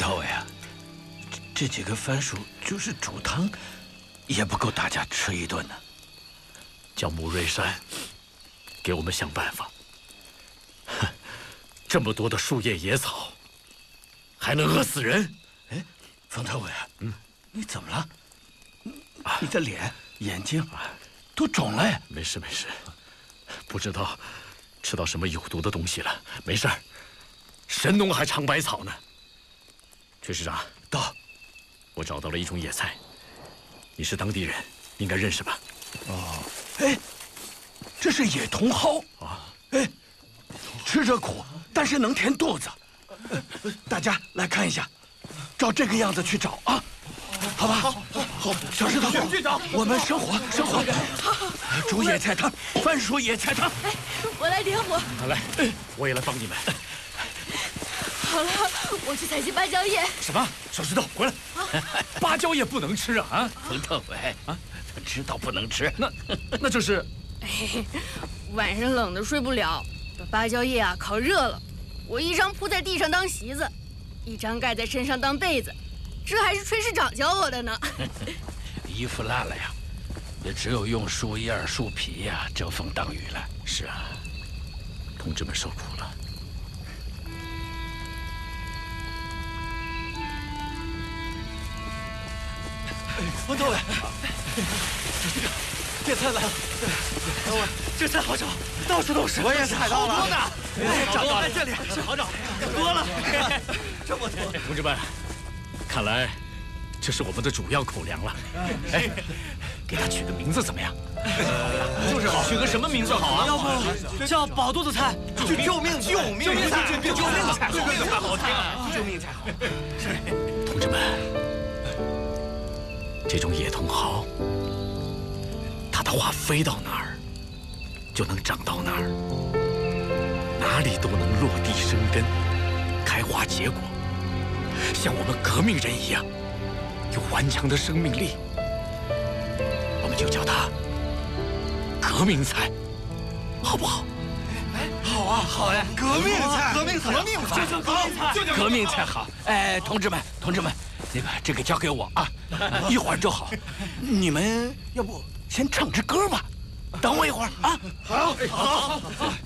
大伟啊，这几个番薯就是煮汤，也不够大家吃一顿呢。 叫穆瑞山给我们想办法。哼，这么多的树叶野草，还能饿死人？ 哎，冯大伟啊，你怎么了？你的脸、眼睛都肿了。 没事没事，不知道吃到什么有毒的东西了。没事儿，神农还尝百草呢。崔师长， 到， 我找到了一种野菜，你是当地人，应该认识吧？ 哦，哎，这是野茼蒿啊！哎，吃着苦，但是能填肚子。大家来看一下，照这个样子去找啊，好吧？好，小石头，我们生火。煮野菜汤，番薯野菜汤。 哎，我来点火。 来，我也来帮你们。 好了，我去采集芭蕉叶。 什么？小石头，回来！芭蕉叶不能吃啊！啊， 冯大伟啊，知道不能吃， 那就是。 哎，晚上冷的睡不了，把芭蕉叶啊烤热了，我一张铺在地上当席子，一张盖在身上当被子，这还是崔师长教我的呢。 衣服烂了呀，也只有用树叶、树皮呀遮风挡雨了。 是啊，同志们受苦了。 冯大伟，这菜来了。这菜好找，到处都是。我也采到了，好多呢。找到了，这里是好找，多了。这么多， 同志们，看来这是我们的主要口粮了。哎，给它取个名字怎么样？ 就是取个什么名字好啊？要不叫饱肚子菜，救命菜，救命菜，这个好听啊！救命菜好。 是，同志们。这种野茼蒿，它的花飞到哪儿，就能长到哪儿，哪里都能落地生根，开花结果，像我们革命人一样，有顽强的生命力。我们就叫它革命菜，好不好？ 好啊，好呀！革命菜，革命菜， 革命菜好。哎，同志们，那个这个交给我啊，一会儿就好。你们要不先唱支歌吧？等我一会儿啊。 好。